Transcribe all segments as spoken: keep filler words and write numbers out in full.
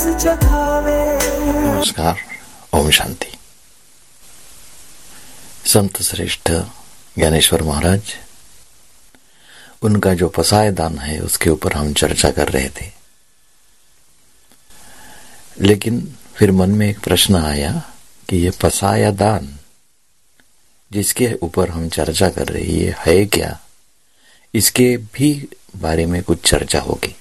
नमस्कार, ओम शांति। संत श्रेष्ठ ज्ञानेश्वर महाराज, उनका जो पसाय दान है उसके ऊपर हम चर्चा कर रहे थे। लेकिन फिर मन में एक प्रश्न आया कि ये पसाया दान जिसके ऊपर हम चर्चा कर रहे हैं ये है क्या, इसके भी बारे में कुछ चर्चा होगी।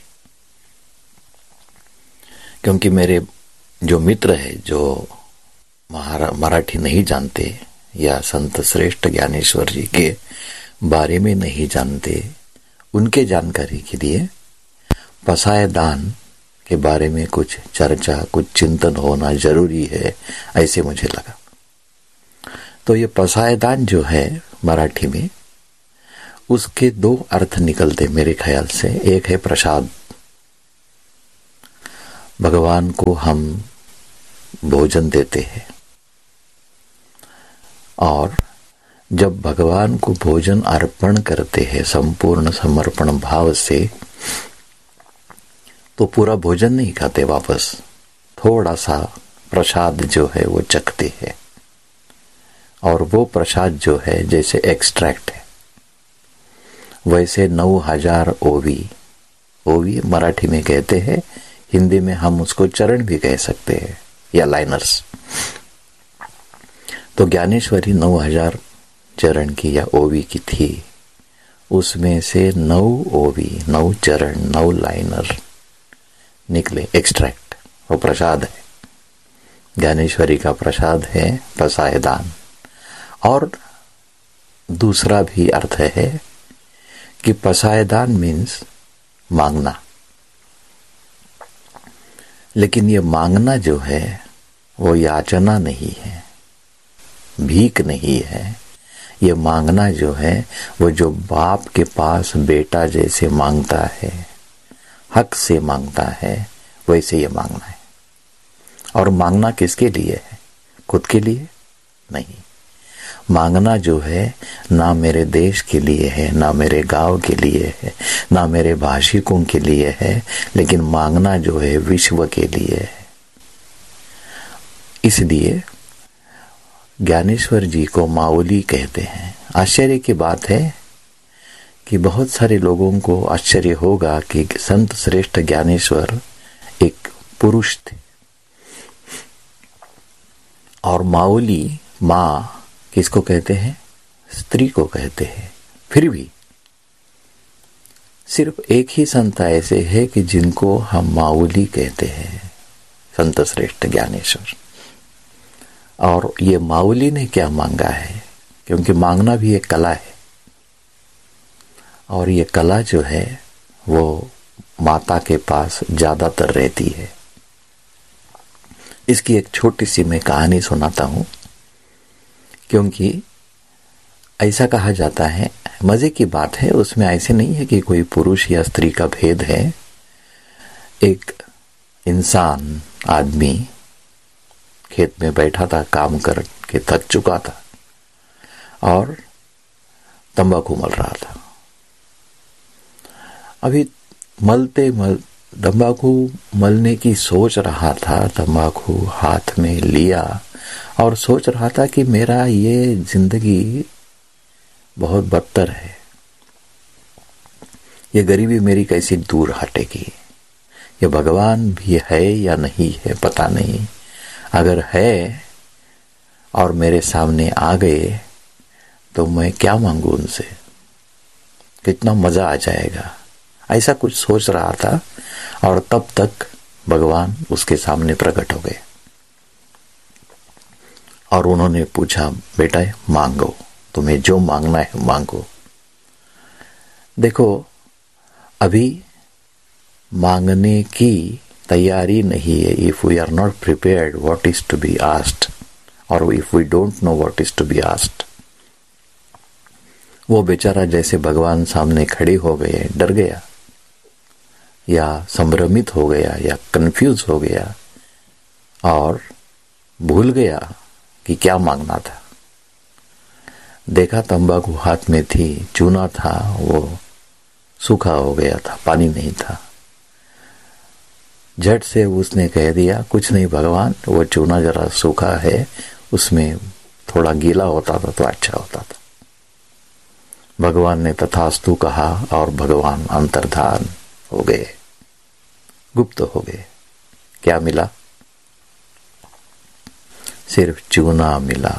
क्योंकि मेरे जो मित्र है जो मराठी नहीं जानते या संत श्रेष्ठ ज्ञानेश्वर जी के बारे में नहीं जानते, उनके जानकारी के लिए पसाय दान के बारे में कुछ चर्चा, कुछ चिंतन होना जरूरी है, ऐसे मुझे लगा। तो ये पसाय दान जो है मराठी में, उसके दो अर्थ निकलते मेरे ख्याल से। एक है प्रसाद, भगवान को हम भोजन देते हैं और जब भगवान को भोजन अर्पण करते हैं संपूर्ण समर्पण भाव से, तो पूरा भोजन नहीं खाते, वापस थोड़ा सा प्रसाद जो है वो चखते हैं। और वो प्रसाद जो है जैसे एक्सट्रैक्ट है, वैसे नौ हजार ओवी ओवी मराठी में कहते हैं, हिंदी में हम उसको चरण भी कह सकते हैं या लाइनर्स। तो ज्ञानेश्वरी नौ हजार चरण की या ओवी की थी, उसमें से नौ ओवी, नौ चरण, नौ लाइनर निकले, एक्सट्रैक्ट। वो प्रसाद है, ज्ञानेश्वरी का प्रसाद है पसाय दान। और दूसरा भी अर्थ है कि पसाय दान मीन्स मांगना। लेकिन ये मांगना जो है वो याचना नहीं है, भीख नहीं है। ये मांगना जो है वो जो बाप के पास बेटा जैसे मांगता है, हक से मांगता है, वैसे ये मांगना है। और मांगना किसके लिए है? खुद के लिए नहीं। मांगना जो है ना मेरे देश के लिए है, ना मेरे गांव के लिए है, ना मेरे भाषिकों के लिए है, लेकिन मांगना जो है विश्व के लिए है। इसलिए ज्ञानेश्वर जी को माऊली कहते हैं। आश्चर्य की बात है कि बहुत सारे लोगों को आश्चर्य होगा कि संत श्रेष्ठ ज्ञानेश्वर एक पुरुष थे और माऊली, माँ किसको कहते हैं? स्त्री को कहते हैं। फिर भी सिर्फ एक ही संत ऐसे है कि जिनको हम माऊली कहते हैं, संत श्रेष्ठ ज्ञानेश्वर। और ये माऊली ने क्या मांगा है? क्योंकि मांगना भी एक कला है, और ये कला जो है वो माता के पास ज्यादातर रहती है। इसकी एक छोटी सी मैं कहानी सुनाता हूं, क्योंकि ऐसा कहा जाता है, मजे की बात है, उसमें ऐसे नहीं है कि कोई पुरुष या स्त्री का भेद है। एक इंसान, आदमी खेत में बैठा था, काम करके थक चुका था और तंबाकू मल रहा था। अभी मलते मल तंबाकू मलने की सोच रहा था, तंबाकू हाथ में लिया और सोच रहा था कि मेरा ये जिंदगी बहुत बदतर है, ये गरीबी मेरी कैसे दूर हटेगी, ये भगवान भी है या नहीं है पता नहीं, अगर है और मेरे सामने आ गए तो मैं क्या मांगू उनसे, कितना मजा आ जाएगा, ऐसा कुछ सोच रहा था। और तब तक भगवान उसके सामने प्रकट हो गए और उन्होंने पूछा, बेटा मांगो, तुम्हें जो मांगना है मांगो। देखो, अभी मांगने की तैयारी नहीं है। If we are not prepared what is to be asked, और if we don't know what is to be asked, वो बेचारा जैसे भगवान सामने खड़े हो गए, डर गया या संभ्रमित हो गया या कंफ्यूज हो गया और भूल गया कि क्या मांगना था। देखा तंबाकू हाथ में थी, चूना था, वो सूखा हो गया था, पानी नहीं था। झट से उसने कह दिया, कुछ नहीं भगवान, वो चूना जरा सूखा है, उसमें थोड़ा गीला होता था तो अच्छा होता था। भगवान ने तथास्तु कहा और भगवान अंतर्धान हो गए, गुप्त हो गए। क्या मिला? सिर्फ चूना मिला।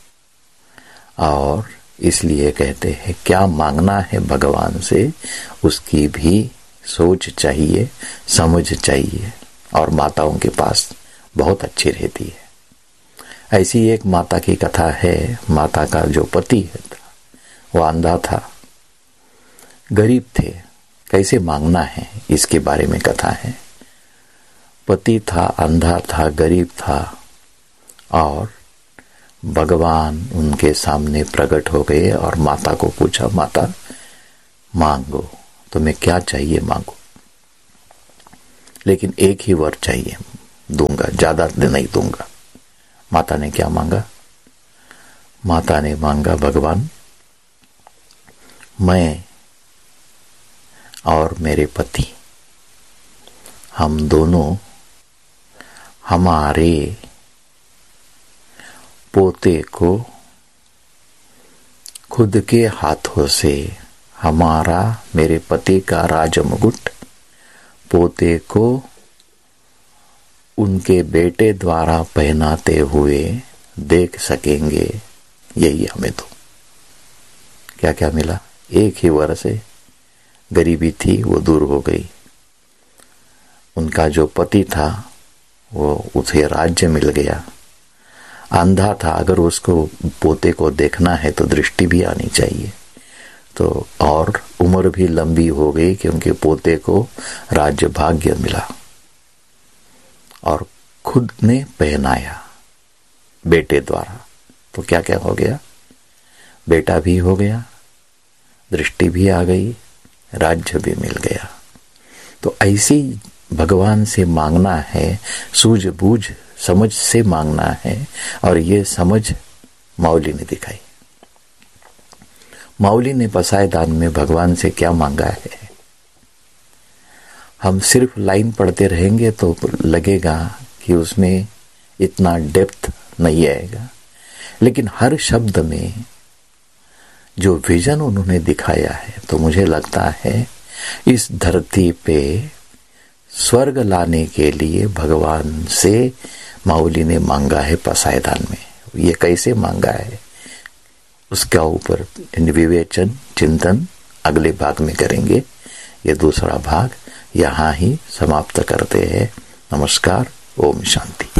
और इसलिए कहते हैं क्या मांगना है भगवान से, उसकी भी सोच चाहिए, समझ चाहिए, और माताओं के पास बहुत अच्छी रहती है। ऐसी एक माता की कथा है। माता का जो पति है वो अंधा था, गरीब थे। कैसे मांगना है इसके बारे में कथा है। पति था, अंधा था, गरीब था, और भगवान उनके सामने प्रकट हो गए और माता को पूछा, माता मांगो, तुम्हें क्या चाहिए मांगो, लेकिन एक ही वर चाहिए, दूंगा, ज्यादा नहीं दूंगा। माता ने क्या मांगा? माता ने मांगा, भगवान मैं और मेरे पति, हम दोनों हमारे पोते को खुद के हाथों से, हमारा, मेरे पति का राजमुकुट पोते को उनके बेटे द्वारा पहनाते हुए देख सकेंगे, यही हमें दो। क्या क्या मिला? एक ही वर से गरीबी थी वो दूर हो गई। उनका जो पति था वो उसे राज्य मिल गया। अंधा था, अगर उसको पोते को देखना है तो दृष्टि भी आनी चाहिए, तो और उम्र भी लंबी हो गई क्योंकि पोते को राज्य भाग्य मिला। और खुद ने पहनाया बेटे द्वारा, तो क्या क्या हो गया? बेटा भी हो गया, दृष्टि भी आ गई, राज्य भी मिल गया। तो ऐसी भगवान से मांगना है, सूझबूझ समझ से मांगना है। और ये समझ मौली ने दिखाई। मौली ने पसायदान में भगवान से क्या मांगा है? हम सिर्फ लाइन पढ़ते रहेंगे तो लगेगा कि उसमें इतना डेप्थ नहीं आएगा, लेकिन हर शब्द में जो विजन उन्होंने दिखाया है, तो मुझे लगता है इस धरती पे स्वर्ग लाने के लिए भगवान से मौली ने मांगा है पसायदान में। ये कैसे मांगा है उसका ऊपर विवेचन, चिंतन अगले भाग में करेंगे। ये दूसरा भाग यहाँ ही समाप्त करते हैं। नमस्कार, ओम शांति।